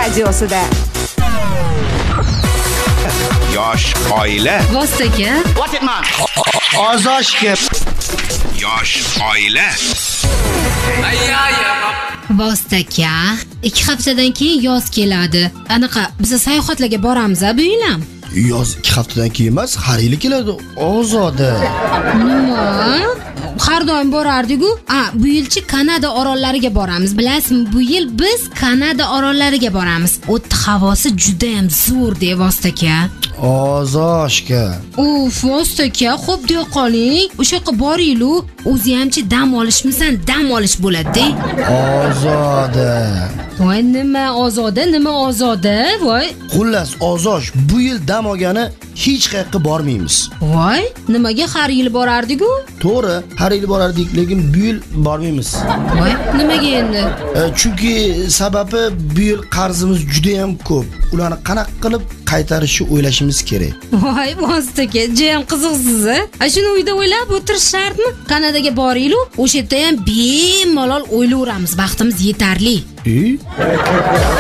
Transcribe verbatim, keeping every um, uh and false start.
radiosida. Yosh oila. Vostaka. What it man? Ozoshga. Yosh oila. Vostaka. ikki haftadan keyin yoz keladi. Anaqa biz sayohatlarga boramiz-a bu yil ham. Yoz ikki haftadan keyin emas, har yili keladi. Ozoda. Nima? Har doim borardik-ku. A, bu yilchi Kanada orollariga boramiz. Bilasizmi, bu yil biz Kanada orollariga boramiz. O't havosi juda ham zo'r, de Vostaka. Ozoshga. Uf, Vostaka, xo'p deya qoling. O'sha yoqqa boring-lu. O'zi hamchi dam olishmisan, dam olish bo'ladi-de. Ozoda. Voy, nima ozoda, nima ozoda? Voy. Xullas, Ozosh bu yil dam olgani hech qayerga bormaymiz. Voy, nimaga har yil borardik-ku? To'g'ri, har yil borardik, lekin bu yil bormaymiz. Voy, nimaga endi? E, chunki sababi bu yil qarzimiz juda ham ko'p. Ularni qanaqa qilib qaytarishni o'ylashimiz kerak. Voy, Vostaka, jam qiziqsiz-a? A shuni uyda o'ylab o'tirish shartmi? Kanadaga boring-lu, o'sha yerda ham bemalol o'ylayveramiz, vaqtimiz yetarli. E?